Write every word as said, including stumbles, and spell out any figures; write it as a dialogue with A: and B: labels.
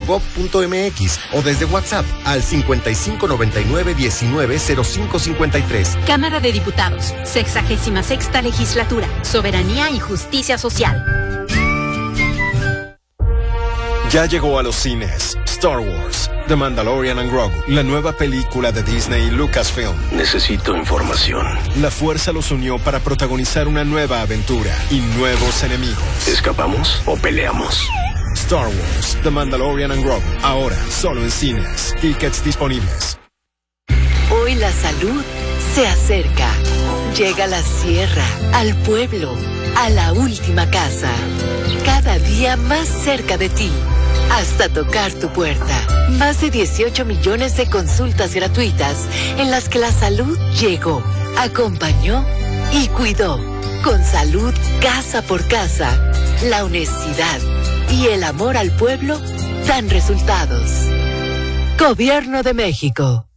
A: gov punto mx o desde WhatsApp al cincuenta y cinco noventa y nueve diecinueve cero cinco cincuenta y tres.
B: Cámara de Diputados, sexagésima sexta legislatura, soberanía y justicia social.
C: Ya llegó a los cines Star Wars, The Mandalorian and Grogu, la nueva película de Disney y Lucasfilm.
D: Necesito información.
C: La fuerza los unió para protagonizar una nueva aventura y nuevos enemigos.
D: ¿Escapamos o peleamos?
C: Star Wars, The Mandalorian and Grogu, ahora solo en cines. Tickets disponibles.
E: Hoy la salud se acerca. Llega a la sierra, al pueblo, a la última casa. Cada día más cerca de ti, hasta tocar tu puerta. Más de dieciocho millones de consultas gratuitas en las que la salud llegó, acompañó y cuidó. Con salud casa por casa, la honestidad y el amor al pueblo dan resultados. Gobierno de México.